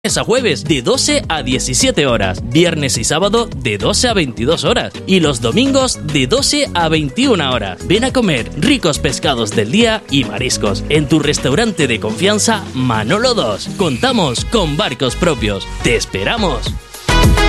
A jueves de 12 a 17 horas, viernes y sábado de 12 a 22 horas y los domingos de 12 a 21 horas. Ven a comer ricos pescados del día y mariscos en tu restaurante de confianza Manolo 2. Contamos con barcos propios. ¡Te esperamos!